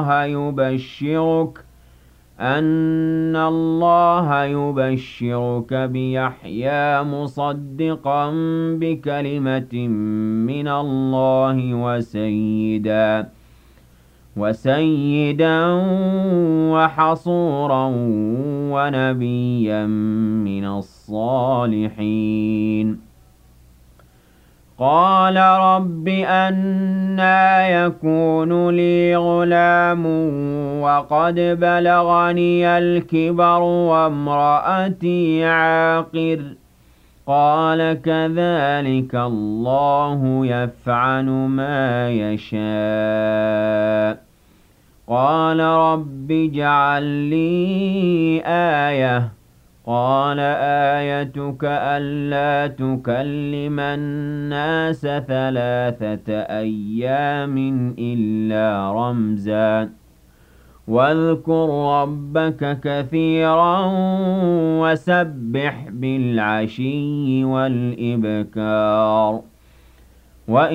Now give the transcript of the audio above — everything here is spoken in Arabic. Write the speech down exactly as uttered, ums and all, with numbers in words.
يبشرك أن الله يبشرك بيحيى مصدقا بكلمة من الله وسيدا وسيدا وحصورا ونبيا من الصالحين قال رب أنى يكون لي غلام وقد بلغني الكبر وامرأتي عاقر قال كذلك الله يفعل ما يشاء قال رب اجعل لي آية قال آيتك ألا تكلم الناس ثلاثة أيام إلا رمزا واذكر ربك كثيرا وسبح بالعشي والإبكار